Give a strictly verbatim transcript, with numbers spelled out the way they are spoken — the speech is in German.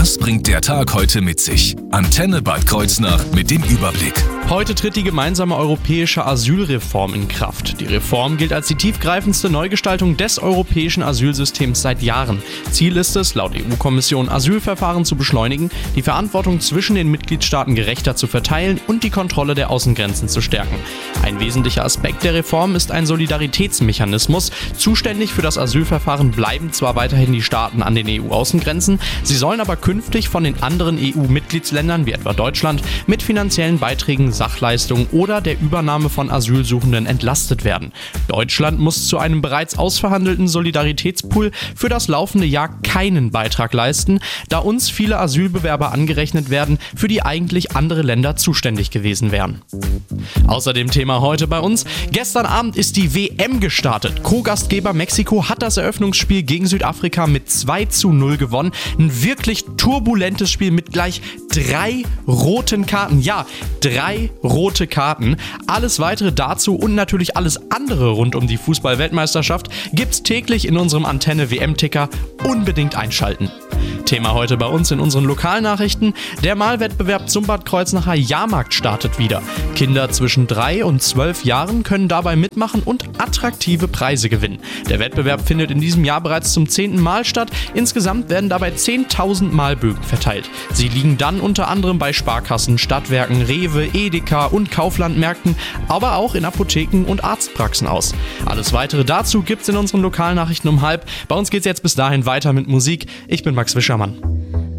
Was bringt der Tag heute mit sich? Antenne Bad Kreuznach mit dem Überblick. Heute tritt die gemeinsame europäische Asylreform in Kraft. Die Reform gilt als die tiefgreifendste Neugestaltung des europäischen Asylsystems seit Jahren. Ziel ist es, laut E U-Kommission, Asylverfahren zu beschleunigen, die Verantwortung zwischen den Mitgliedstaaten gerechter zu verteilen und die Kontrolle der Außengrenzen zu stärken. Ein wesentlicher Aspekt der Reform ist ein Solidaritätsmechanismus. Zuständig für das Asylverfahren bleiben zwar weiterhin die Staaten an den E U-Außengrenzen, sie sollen aber künftig von den anderen E U-Mitgliedsländern, wie etwa Deutschland, mit finanziellen Beiträgen, Sachleistungen oder der Übernahme von Asylsuchenden entlastet werden. Deutschland muss zu einem bereits ausverhandelten Solidaritätspool für das laufende Jahr keinen Beitrag leisten, da uns viele Asylbewerber angerechnet werden, für die eigentlich andere Länder zuständig gewesen wären. Außerdem Thema heute bei uns: Gestern Abend ist die W M gestartet. Co-Gastgeber Mexiko hat das Eröffnungsspiel gegen Südafrika mit zwei zu null gewonnen. Ein wirklich turbulentes Spiel mit gleich drei roten Karten. Ja, drei rote Karten. Alles weitere dazu und natürlich alles andere rund um die Fußball-Weltmeisterschaft gibt's täglich in unserem Antenne-W M-Ticker. Unbedingt einschalten. Thema heute bei uns in unseren Lokalnachrichten: Der Malwettbewerb zum Bad Kreuznacher Jahrmarkt startet wieder. Kinder zwischen drei und zwölf Jahren können dabei mitmachen und attraktive Preise gewinnen. Der Wettbewerb findet in diesem Jahr bereits zum zehnten Mal statt. Insgesamt werden dabei zehntausend Malbögen verteilt. Sie liegen dann unter anderem bei Sparkassen, Stadtwerken, Rewe, Edeka und Kauflandmärkten, aber auch in Apotheken und Arztpraxen aus. Alles weitere dazu gibt's in unseren Lokalnachrichten um halb. Bei uns geht's jetzt bis dahin weiter mit Musik. Ich bin Max Wischermann.